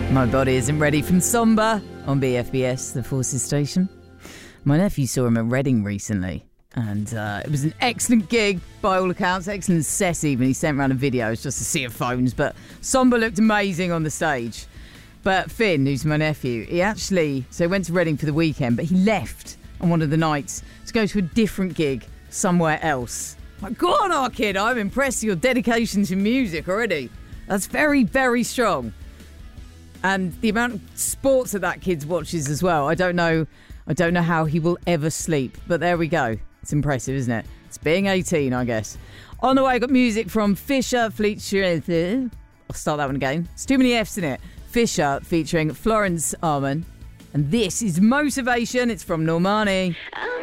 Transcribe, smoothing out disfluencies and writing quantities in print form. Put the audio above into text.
My Body Isn't Ready from Somber on BFBS, the Forces station. My nephew saw him at Reading recently, and it was an excellent gig by all accounts, excellent set even. He sent around a video, it's just a sea of phones, but Somber looked amazing on the stage. But Finn, who's my nephew, he went to Reading for the weekend, but he left on one of the nights to go to a different gig somewhere else. Like, go on, our kid, I'm impressed with your dedication to music already. That's very, very strong. And the amount of sports that kid watches as well. I don't know how he will ever sleep. But there we go. It's impressive, isn't it? It's being 18, I guess. On the way, I got music from Fisher featuring... I'll start that one again. It's too many F's in it. Fisher featuring Florence Arman. And this is Motivation. It's from Normani.